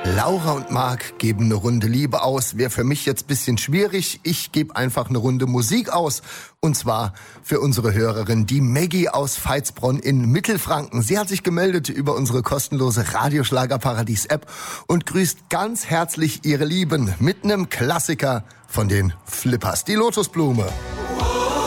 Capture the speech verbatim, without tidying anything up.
Laura und Marc geben eine Runde Liebe aus. Wäre für mich jetzt ein bisschen schwierig. Ich gebe einfach eine Runde Musik aus. Und zwar für unsere Hörerin, die Maggie aus Veitsbronn in Mittelfranken. Sie hat sich gemeldet über unsere kostenlose Radioschlagerparadies-App und grüßt ganz herzlich ihre Lieben mit einem Klassiker von den Flippers, die Lotusblume.